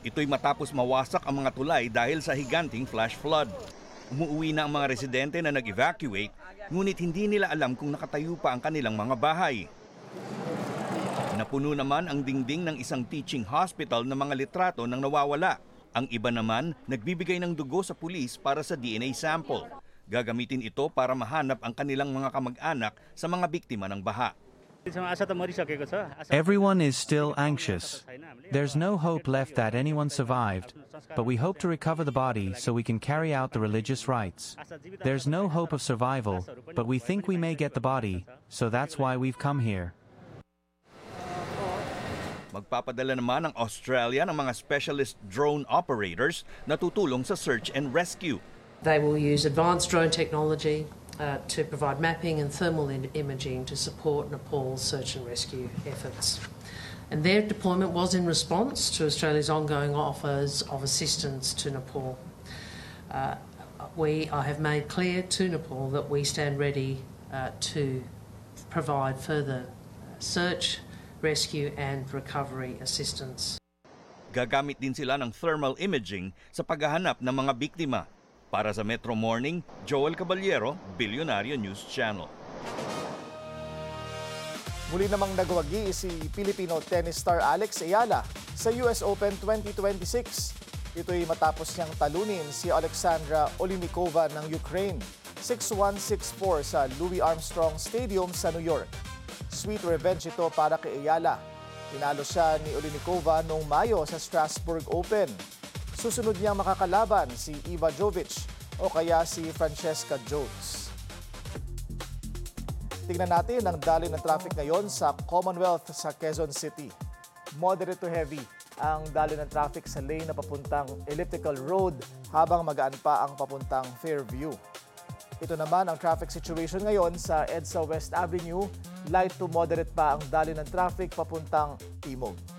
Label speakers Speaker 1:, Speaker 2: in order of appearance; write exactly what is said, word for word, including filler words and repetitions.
Speaker 1: Ito'y matapos mawasak ang mga tulay dahil sa higanting flash flood. Umuwi na ang mga residente na nag-evacuate, ngunit hindi nila alam kung nakatayo pa ang kanilang mga bahay. Napuno naman ang dingding ng isang teaching hospital ng mga litrato ng nawawala. Ang iba naman, nagbibigay ng dugo sa pulis para sa D N A sample. Gagamitin ito para mahanap ang kanilang mga kamag-anak sa mga biktima ng baha.
Speaker 2: Everyone is still anxious. There's no hope left that anyone survived, but we hope to recover the body so we can carry out the religious rites. There's no hope of survival, but we think we may get the body, so that's why we've come here.
Speaker 1: Magpapadala naman ng Australia ng mga specialist drone operators na tutulong sa search and rescue.
Speaker 3: They will use advanced drone technology uh, to provide mapping and thermal imaging to support Nepal's search and rescue efforts. And their deployment was in response to Australia's ongoing offers of assistance to Nepal. Uh, we I have made clear to Nepal that we stand ready uh, to provide further search, rescue and recovery assistance.
Speaker 1: Gagamit din sila ng thermal imaging sa paghahanap ng mga biktima. Para sa Metro Morning, Joel Caballero, Bilyonaryo News Channel.
Speaker 4: Muli namang nagwagi si Filipino tennis star Alex Ayala sa U S Open twenty twenty-six. Ito'y matapos niyang talunin si Alexandra Oleinikova ng Ukraine six one six four sa Louis Armstrong Stadium sa New York. Sweet revenge ito para kay Ayala. Tinalo siya ni Oleinikova noong Mayo sa Strasbourg Open. Susunod niyang makakalaban si Eva Jovic o kaya si Francesca Jones. Tingnan natin ang daloy ng traffic ngayon sa Commonwealth sa Quezon City. Moderate to heavy ang daloy ng traffic sa lane na papuntang Elliptical Road habang magaan pa ang papuntang Fairview. Ito naman ang traffic situation ngayon sa EDSA West Avenue. Light to moderate pa ang daloy ng traffic papuntang Timog.